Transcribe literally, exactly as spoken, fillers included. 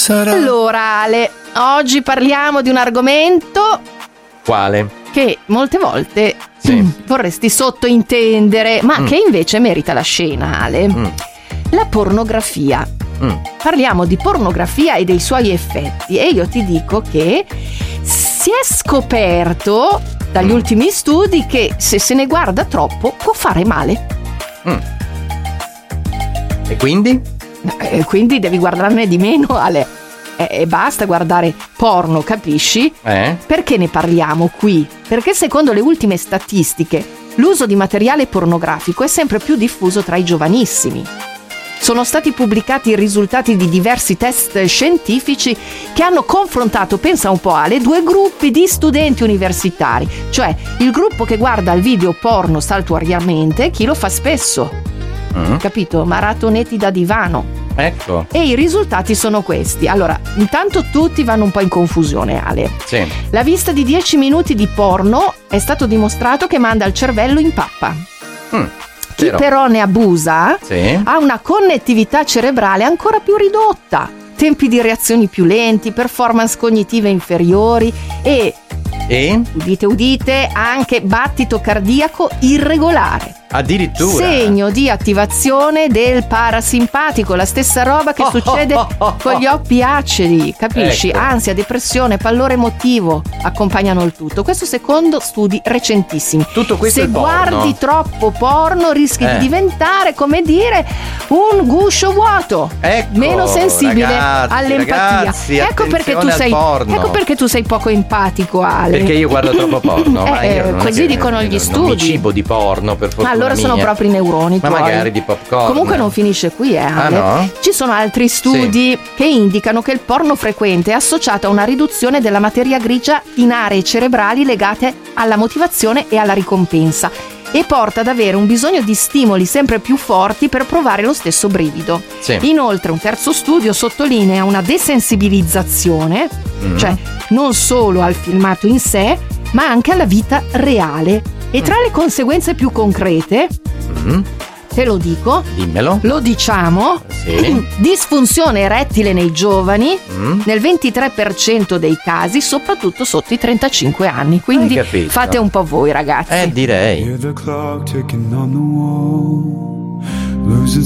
sarà? Allora, Ale, oggi parliamo di un argomento Quale? che molte volte Sì. mm, vorresti sottointendere, ma Mm. che invece merita la scena, Ale. Mm. La pornografia. Mm. Parliamo di pornografia e dei suoi effetti e io ti dico che si è scoperto dagli Mm. ultimi studi che se se ne guarda troppo può fare male. Mm. E quindi? Eh, quindi devi guardarne di meno, Ale. E eh, basta guardare porno, capisci? Eh? Perché ne parliamo qui? Perché secondo le ultime statistiche l'uso di materiale pornografico è sempre più diffuso tra i giovanissimi. Sono stati pubblicati i risultati di diversi test scientifici che hanno confrontato, pensa un po' Ale, due gruppi di studenti universitari, cioè il gruppo che guarda il video porno saltuariamente e chi lo fa spesso, Mm. capito? Maratonetti da divano. Ecco. E i risultati sono questi. Allora, intanto tutti vanno un po' in confusione, Ale. Sì. La vista di dieci minuti di porno è stato dimostrato che manda il cervello in pappa. Mm. Chi Vero. però ne abusa Sì. ha una connettività cerebrale ancora più ridotta, tempi di reazioni più lenti, performance cognitive inferiori e, E? udite udite, anche battito cardiaco irregolare. Addirittura. Segno di attivazione del parasimpatico, la stessa roba che Oh, succede oh, oh, oh, con gli occhi acidi, capisci? Ecco. Ansia, depressione, pallore emotivo accompagnano il tutto. Questo secondo studi recentissimi. Tutto questo Se è porno. guardi troppo porno rischi Eh. di diventare, come dire, un guscio vuoto, Ecco, meno sensibile ragazzi, all'empatia. ragazzi, ecco perché tu attenzione al sei porno. ecco perché tu sei poco empatico, Ale. Perché io guardo troppo porno. ma Eh, io non è così che- dicono gli non studi. mi cibo di porno, per fortuna Allora sono mia. proprio i neuroni Ma tuoi. magari di popcorn. Comunque non finisce qui, eh, Ale. Ah, no? Ci sono altri studi che indicano che il porno frequente è associato a una riduzione della materia grigia in aree cerebrali legate alla motivazione e alla ricompensa e porta ad avere un bisogno di stimoli sempre più forti per provare lo stesso brivido. Sì. Inoltre un terzo studio sottolinea una desensibilizzazione, Mm. cioè non solo al filmato in sé, ma anche alla vita reale. E tra le conseguenze più concrete, Mm. te lo dico, Dimmelo. lo diciamo, Sì. disfunzione erettile nei giovani, Mm. nel ventitré per cento dei casi, soprattutto sotto i trentacinque anni. Quindi Hai capito? fate un po' voi, ragazzi. Eh, direi. Hear the clock ticking on the wall, losing